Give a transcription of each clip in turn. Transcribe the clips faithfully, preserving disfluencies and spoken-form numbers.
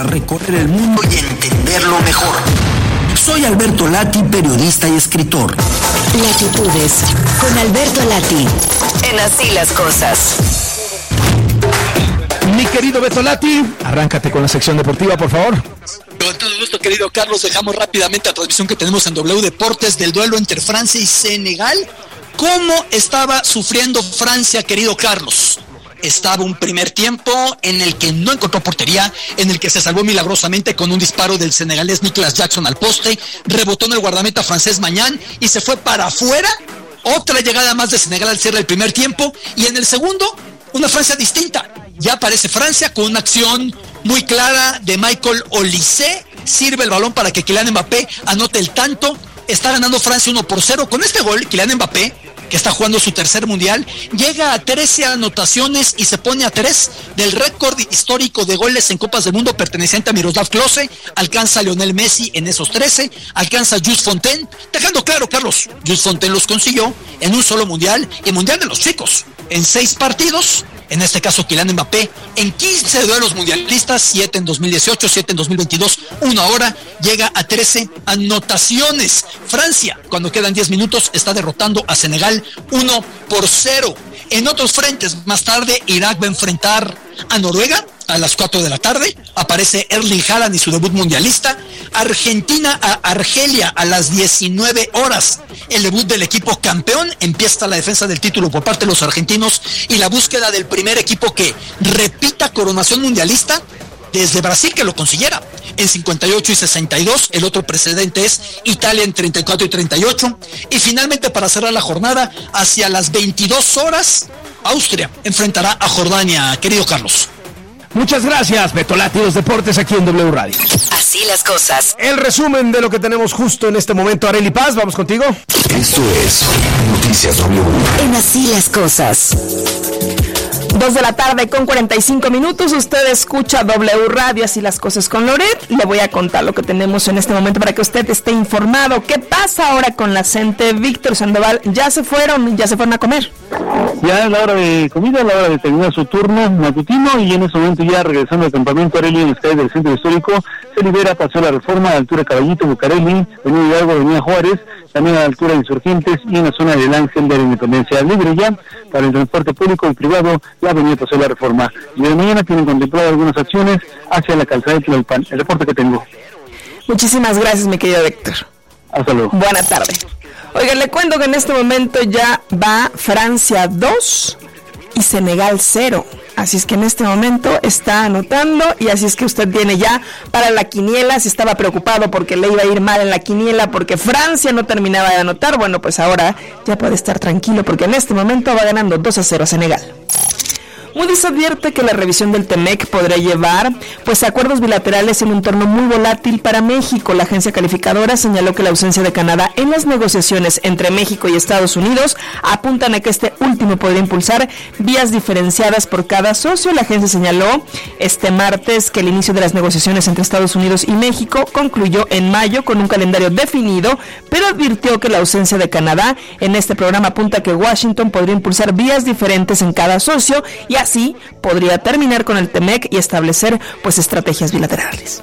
recorrer el mundo y entenderlo mejor. Soy Alberto Lati, periodista y escritor. Latitudes, con Alberto Lati, en Así las Cosas. Mi querido Beto Lati, arráncate con la sección deportiva, por favor. Con todo gusto, querido Carlos, dejamos rápidamente la transmisión que tenemos en W Deportes del duelo entre Francia y Senegal. ¿Cómo estaba sufriendo Francia, querido Carlos? Estaba un primer tiempo en el que no encontró portería, en el que se salvó milagrosamente con un disparo del senegalés Nicolas Jackson al poste, rebotó en el guardameta francés Mañán y se fue para afuera. Otra llegada más de Senegal al cierre del primer tiempo, y en el segundo, una Francia distinta. Ya aparece Francia con una acción muy clara de Michael Olise, sirve el balón para que Kylian Mbappé anote el tanto. Está ganando Francia uno por cero. Con este gol, Kylian Mbappé, que está jugando su tercer mundial, llega a trece anotaciones y se pone a tres del récord histórico de goles en Copas del Mundo perteneciente a Miroslav Klose. Alcanza a Lionel Messi en esos trece, alcanza a Jules Fontaine, dejando claro, Carlos, Jules Fontaine los consiguió en un solo mundial, y mundial de los chicos, en seis partidos. En este caso, Kylian Mbappé en quince duelos mundialistas, siete en dos mil dieciocho, siete en dos mil veintidós, uno ahora, llega a trece anotaciones. Francia, cuando quedan diez minutos, está derrotando a Senegal uno por cero. En otros frentes, más tarde, Irak va a enfrentar a Noruega a las cuatro de la tarde. Aparece Erling Haaland y su debut mundialista. Argentina a Argelia a las diecinueve horas. El debut del equipo campeón. Empieza la defensa del título por parte de los argentinos y la búsqueda del primer equipo que repita coronación mundialista desde Brasil, que lo consiguiera en cincuenta y ocho y sesenta y dos. El otro precedente es Italia en treinta y cuatro y treinta y ocho. Y finalmente, para cerrar la jornada, hacia las veintidós horas, Austria enfrentará a Jordania, querido Carlos. Muchas gracias, Beto Lati, los deportes aquí en W Radio. Así las cosas. El resumen de lo que tenemos justo en este momento. Arely Paz, vamos contigo. Esto es Noticias W. En Así las Cosas. Dos de la tarde con cuarenta y cinco minutos, usted escucha W Radio, Así las Cosas con Loret. Le voy a contar lo que tenemos en este momento para que usted esté informado. ¿Qué pasa ahora con la gente? Víctor Sandoval, ¿ya se fueron? ¿Ya se fueron a comer? Ya es la hora de comida, la hora de terminar su turno matutino, y en ese momento, ya regresando al campamento Arely en las calles del centro histórico, se libera Paseo La Reforma, a la altura de Caballito, Bucareli, Avenida Hidalgo, Avenida Juárez, también a la altura de Insurgentes, y en la zona del Ángel de la Independencia. Libre ya para el transporte público y privado la avenida Paseo La Reforma. Y de mañana tienen contemplado algunas acciones hacia la calzada de Tlalpan. El reporte que tengo. Muchísimas gracias, mi querido Héctor. Hasta luego. Buena tarde. Oiga, le cuento que en este momento ya va Francia dos y Senegal cero. Así es que en este momento está anotando, y así es que usted tiene ya para la quiniela. Si estaba preocupado porque le iba a ir mal en la quiniela porque Francia no terminaba de anotar, bueno, pues ahora ya puede estar tranquilo porque en este momento va ganando dos a cero a Senegal. Moody's advierte que la revisión del TEMEC podría llevar pues acuerdos bilaterales en un entorno muy volátil para México. La agencia calificadora señaló que la ausencia de Canadá en las negociaciones entre México y Estados Unidos apuntan a que este último podría impulsar vías diferenciadas por cada socio. La agencia señaló este martes que el inicio de las negociaciones entre Estados Unidos y México concluyó en mayo con un calendario definido, pero advirtió que la ausencia de Canadá en este programa apunta a que Washington podría impulsar vías diferentes en cada socio, y así podría terminar con el TEMEC y establecer pues estrategias bilaterales.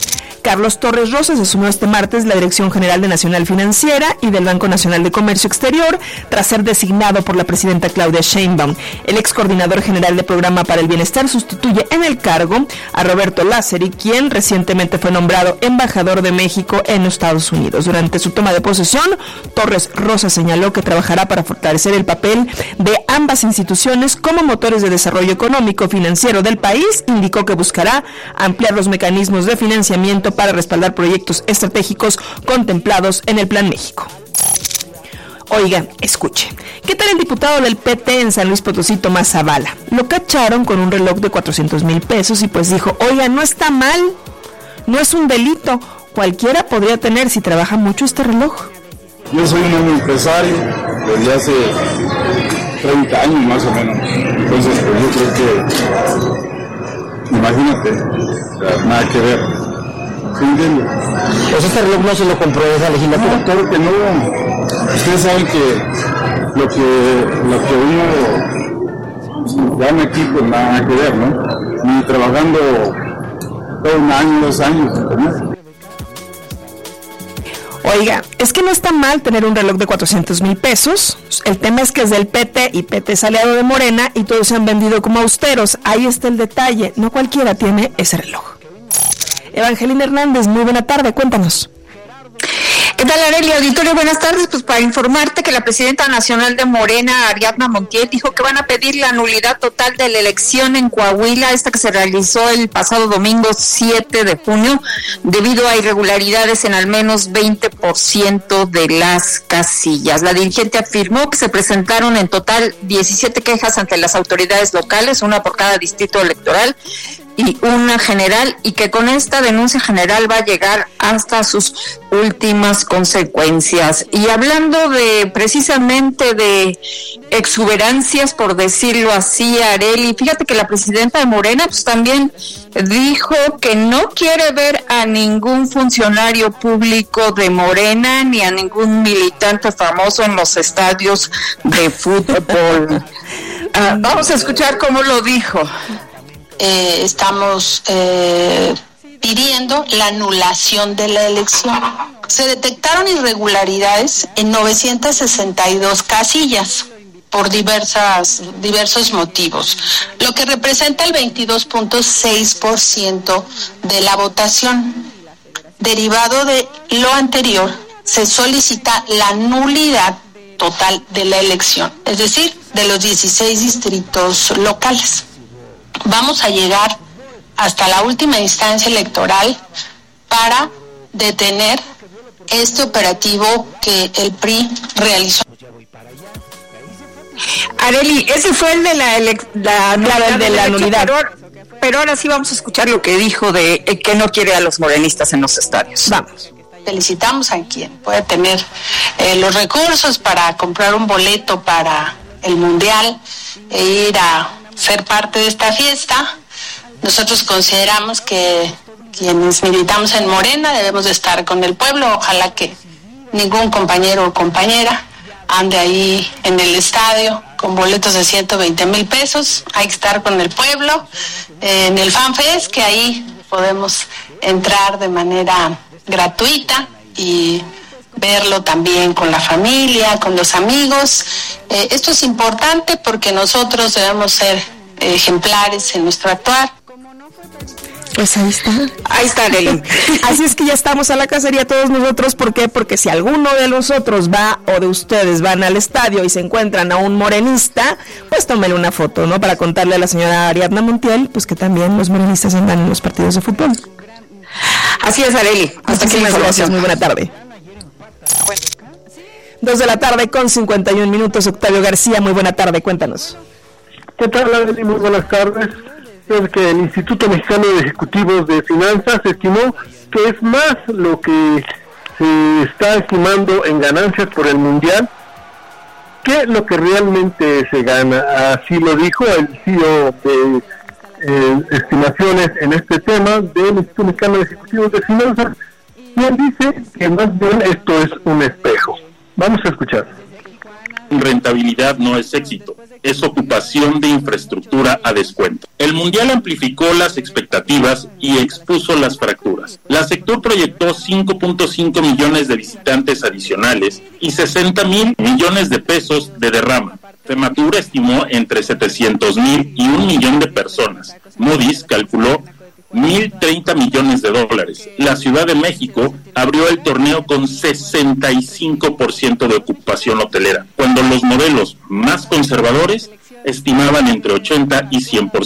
Carlos Torres Rosas asumió este martes la Dirección General de Nacional Financiera y del Banco Nacional de Comercio Exterior, tras ser designado por la presidenta Claudia Sheinbaum. El ex coordinador general del Programa para el Bienestar sustituye en el cargo a Roberto Lázari, quien recientemente fue nombrado embajador de México en Estados Unidos. Durante su toma de posesión, Torres Rosas señaló que trabajará para fortalecer el papel de ambas instituciones como motores de desarrollo económico financiero del país. Indicó que buscará ampliar los mecanismos de financiamiento para respaldar proyectos estratégicos contemplados en el Plan México. Oiga, escuche, ¿qué tal el diputado del P T en San Luis Potosí, Tomás Zavala? Lo cacharon con un reloj de cuatrocientos mil pesos y pues dijo, oiga, no está mal, no es un delito, cualquiera podría tener si trabaja mucho este reloj. Yo soy un hombre empresario desde hace treinta años más o menos, entonces pues yo creo que, imagínate, o sea, nada que ver. ¿Entiendo? Pues este reloj no se lo compró esa legislatura. No, claro que no. Ustedes saben que lo que, lo que uno gana aquí, pues nada que ver, ¿no? Ni trabajando todo un año, dos años de tener. Oiga, es que no está mal tener un reloj de cuatrocientos mil pesos. El tema es que es del P T y P T es aliado de Morena y todos se han vendido como austeros. Ahí está el detalle. No cualquiera tiene ese reloj. Evangelina Hernández, muy buena tarde, cuéntanos. ¿Qué tal, Arely? Auditorio, buenas tardes. Pues para informarte que la presidenta nacional de Morena, Ariadna Montiel, dijo que van a pedir la nulidad total de la elección en Coahuila, esta que se realizó el pasado domingo siete de junio, debido a irregularidades en al menos veinte por ciento de las casillas. La dirigente afirmó que se presentaron en total diecisiete quejas ante las autoridades locales, una por cada distrito electoral, y una general, y que con esta denuncia general va a llegar hasta sus últimas consecuencias. Y hablando de precisamente de exuberancias, por decirlo así, Arely, fíjate que la presidenta de Morena pues también dijo que no quiere ver a ningún funcionario público de Morena ni a ningún militante famoso en los estadios de fútbol. Uh, vamos a escuchar cómo lo dijo. Eh, estamos eh, pidiendo la anulación de la elección. Se detectaron irregularidades en novecientas sesenta y dos casillas por diversas, diversos motivos, lo que representa el veintidós punto seis por ciento de la votación. Derivado de lo anterior, se solicita la nulidad total de la elección, es decir, de los dieciséis distritos locales. Vamos a llegar hasta la última instancia electoral para detener este operativo que el P R I realizó. Arely, ese fue el de la, ele- la, claro, el de la nulidad. Pero, pero ahora sí vamos a escuchar lo que dijo de eh, que no quiere a los morenistas en los estadios. Vamos. Felicitamos a quien puede tener eh, los recursos para comprar un boleto para el Mundial e ir a ser parte de esta fiesta. Nosotros consideramos que quienes militamos en Morena debemos de estar con el pueblo. Ojalá que ningún compañero o compañera ande ahí en el estadio con boletos de ciento veinte mil pesos. Hay que estar con el pueblo eh, en el FanFest, que ahí podemos entrar de manera gratuita y verlo también con la familia, con los amigos. Eh, esto es importante porque nosotros debemos ser eh, ejemplares en nuestro actuar. Pues ahí está. Ahí está, Arely. Así es que ya estamos a la cacería todos nosotros. ¿Por qué? Porque si alguno de nosotros va o de ustedes van al estadio y se encuentran a un morenista, pues tómenle una foto, ¿no? Para contarle a la señora Ariadna Montiel, pues que también los morenistas andan en los partidos de fútbol. Así es, Arely. Hasta aquí la información. Muy buena tarde. Dos de la tarde con cincuenta y un minutos. Octavio García, muy buena tarde, cuéntanos. ¿Qué tal, Arely? Muy buenas tardes. Es que el Instituto Mexicano de Ejecutivos de Finanzas estimó que es más lo que se está estimando en ganancias por el Mundial que lo que realmente se gana. Así lo dijo el C E O de eh, estimaciones en este tema del Instituto Mexicano de Ejecutivos de Finanzas, y él dice que más bien esto es un espejo. Vamos a escuchar. Rentabilidad no es éxito, es ocupación de infraestructura a descuento. El Mundial amplificó las expectativas y expuso las fracturas. La sector proyectó cinco punto cinco millones de visitantes adicionales y sesenta mil millones de pesos de derrama. Fematur estimó entre setecientos mil y un millón de personas. Moody's calculó mil treinta millones de dólares. La Ciudad de México abrió el torneo con sesenta y cinco por ciento de ocupación hotelera, cuando los modelos más conservadores estimaban entre ochenta y cien por ciento.